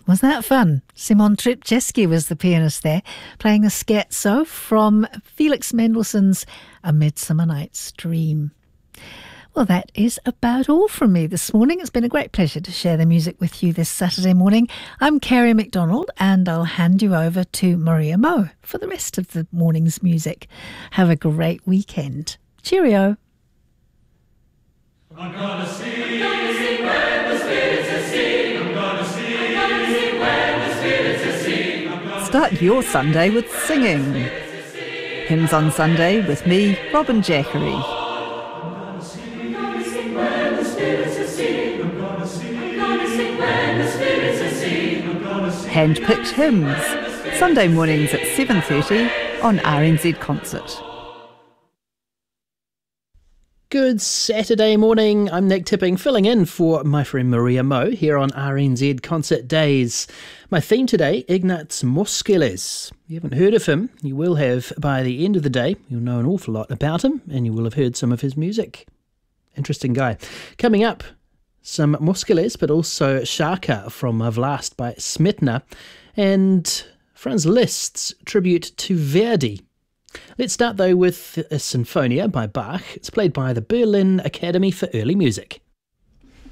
Was that fun? Simon Trpceski was the pianist there, playing a scherzo from Felix Mendelssohn's A Midsummer Night's Dream. Well, that is about all from me this morning. It's been a great pleasure to share the music with you this Saturday morning. I'm Kerry McDonald, and I'll hand you over to Maria Moe for the rest of the morning's music. Have a great weekend. Cheerio. I'm gonna sing when the spirits are sing. I'm gonna sing when the spirits are sing. Start your Sunday with singing. Hymns on Sunday with me, Robin Jackery. Hand-picked hymns, Sunday mornings at 7:30 on RNZ Concert. Good Saturday morning, I'm Nick Tipping, filling in for my friend Maria Moe here on RNZ Concert Days. My theme today, Ignaz Moscheles. You haven't heard of him, you will have by the end of the day. You'll know an awful lot about him, and you will have heard some of his music. Interesting guy. Coming up, some Moscheles, but also Shaka from Vlast by Smetana, and Franz Liszt's tribute to Verdi. Let's start though with a Sinfonia by Bach. It's played by the Berlin Academy for Early Music.